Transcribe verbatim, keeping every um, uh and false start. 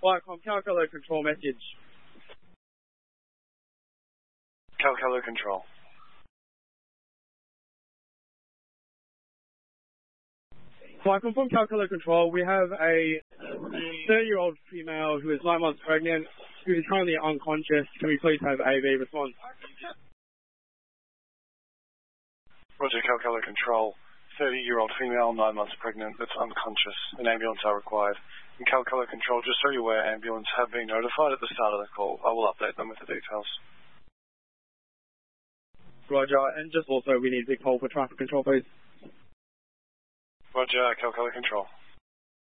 Flightcom, Calcolo Control message. Calcolo Control. Flightcom from Calcolo Control, we have a thirty-year-old female who is nine months pregnant, who is currently unconscious. Can we please have A V response? Roger, Calcolo Control. thirty-year-old female, nine months pregnant, that's unconscious. An ambulance are required. In Calcolo Control, just so you're aware, ambulance have been notified at the start of the call. I will update them with the details. Roger, and just also we need a big hold for traffic control, please. Roger, Calcolo Control.